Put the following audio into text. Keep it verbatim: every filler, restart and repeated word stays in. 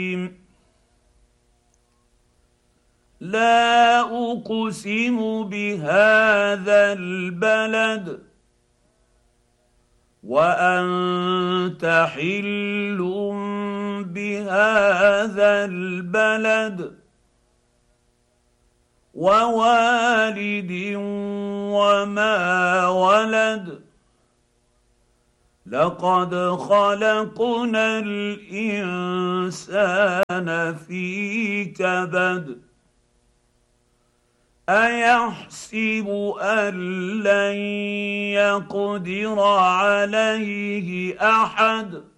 لا اقسم بهذا البلد وانت حل بهذا البلد ووالد وما ولد لقد خلقنا الانسان في كبد ايحسب ان لن يقدر عليه احد